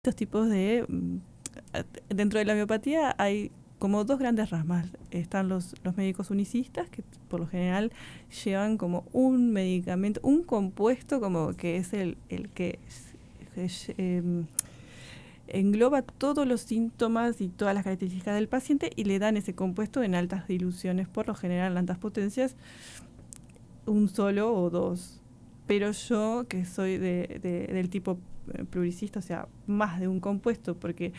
Estos tipos de... Dentro de la homeopatía hay como dos grandes ramas. Están los médicos unicistas, que por lo general llevan como un medicamento, un compuesto como que es el que engloba todos los síntomas y todas las características del paciente y le dan ese compuesto en altas diluciones, por lo general en altas potencias, un solo o dos. Pero yo, que soy del tipo pluricista, o sea, más de un compuesto, porque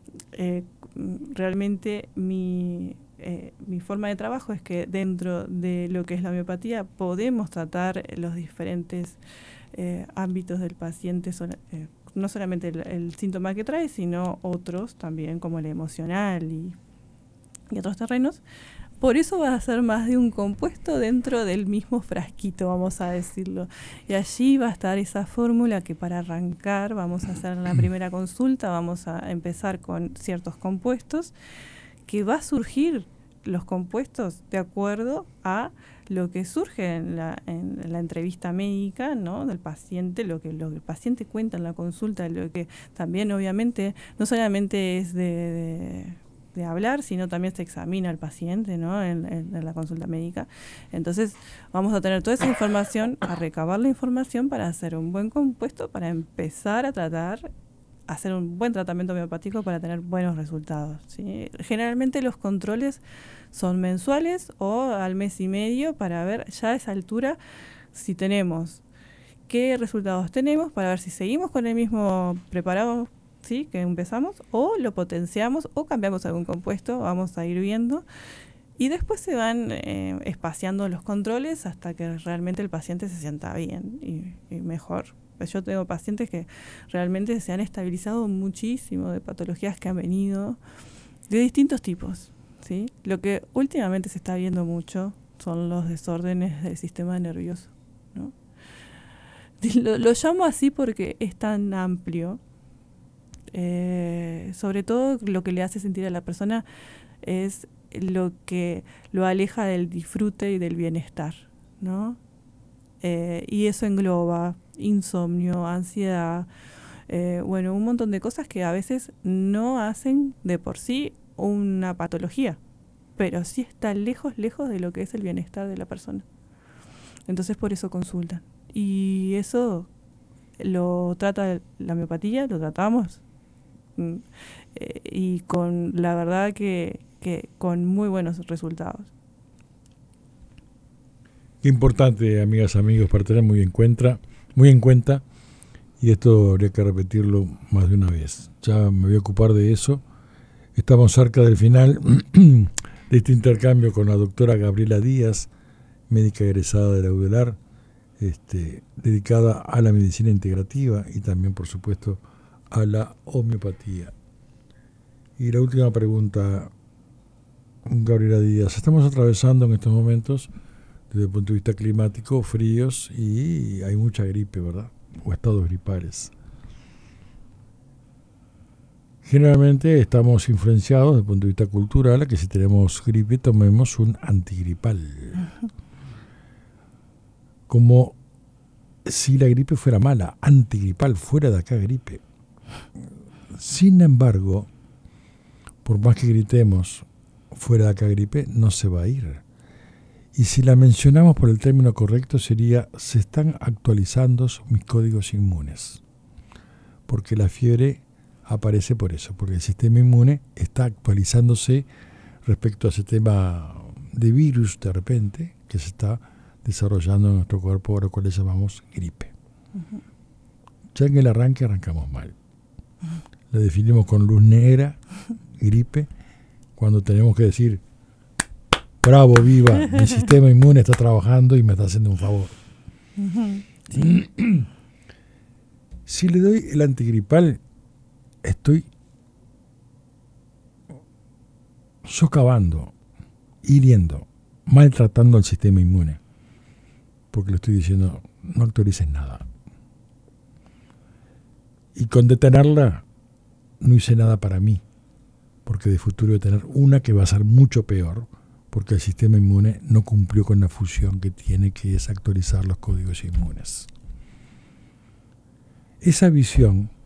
realmente mi forma de trabajo es que dentro de lo que es la homeopatía podemos tratar los diferentes ámbitos del paciente, no solamente el síntoma que trae, sino otros también, como el emocional y otros terrenos. Por eso va a ser más de un compuesto dentro del mismo frasquito, vamos a decirlo. Y allí va a estar esa fórmula que para arrancar vamos a hacer en la primera consulta, vamos a empezar con ciertos compuestos, que va a surgir los compuestos de acuerdo a lo que surge en la entrevista médica, ¿no?, del paciente, lo que el paciente cuenta en la consulta, lo que también obviamente no solamente es de hablar, sino también se examina al paciente, ¿no?, en la consulta médica. Entonces vamos a tener toda esa información, a recabar la información para hacer un buen compuesto, para empezar a tratar, hacer un buen tratamiento homeopático para tener buenos resultados, ¿sí? Generalmente los controles son mensuales o al mes y medio para ver ya a esa altura si tenemos, qué resultados tenemos, para ver si seguimos con el mismo preparado, ¿sí?, que empezamos, o lo potenciamos o cambiamos algún compuesto, vamos a ir viendo. Y después se van espaciando los controles hasta que realmente el paciente se sienta bien y mejor. Yo tengo pacientes que realmente se han estabilizado muchísimo de patologías que han venido de distintos tipos, ¿sí? Lo que últimamente se está viendo mucho son los desórdenes del sistema nervioso, ¿no? Lo llamo así porque es tan amplio. Sobre todo lo que le hace sentir a la persona es lo que lo aleja del disfrute y del bienestar, ¿no? Y eso engloba insomnio, ansiedad, bueno, un montón de cosas que a veces no hacen de por sí una patología, pero sí está lejos de lo que es el bienestar de la persona. Entonces por eso consultan. Y eso lo trata la homeopatía, lo tratamos, y con la verdad que con muy buenos resultados. Qué importante, amigas, amigos, para tener muy en cuenta, y esto habría que repetirlo más de una vez. Ya me voy a ocupar de eso. Estamos cerca del final de este intercambio con la doctora Gabriela Díaz, médica egresada de la UDELAR, dedicada a la medicina integrativa y también, por supuesto, a la homeopatía. Y la última pregunta, Gabriela Díaz. Estamos atravesando en estos momentos, desde el punto de vista climático, fríos y hay mucha gripe, ¿verdad? O estados gripales. Generalmente estamos influenciados desde el punto de vista cultural a que si tenemos gripe tomemos un antigripal. Como si la gripe fuera mala, antigripal, fuera de acá gripe. Sin embargo, por más que gritemos fuera de acá gripe, no se va a ir. Y si la mencionamos por el término correcto sería, se están actualizando mis códigos inmunes. Porque la fiebre aparece por eso, porque el sistema inmune está actualizándose respecto a ese tema de virus de repente que se está desarrollando en nuestro cuerpo, a lo cual le llamamos gripe. Uh-huh. Ya en el arranque arrancamos mal. La definimos con luz negra, gripe, cuando tenemos que decir, bravo, viva, mi sistema inmune está trabajando y me está haciendo un favor. Uh-huh. Sí. Si le doy el antigripal, estoy socavando, hiriendo, maltratando al sistema inmune. Porque le estoy diciendo, no actualices nada. Y con detenerla, no hice nada para mí. Porque de futuro voy a tener una que va a ser mucho peor. Porque el sistema inmune no cumplió con la función que tiene, que es actualizar los códigos inmunes. Esa visión